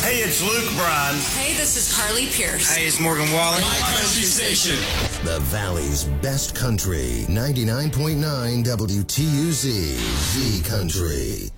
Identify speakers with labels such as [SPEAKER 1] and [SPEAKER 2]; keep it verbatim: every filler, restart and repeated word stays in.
[SPEAKER 1] Hey, it's Luke Bryan.
[SPEAKER 2] Hey, this is Carly Pierce.
[SPEAKER 1] Hey, it's Morgan Wallen.
[SPEAKER 3] My country station.
[SPEAKER 4] The Valley's best country. ninety-nine point nine W T U Z. Z Country.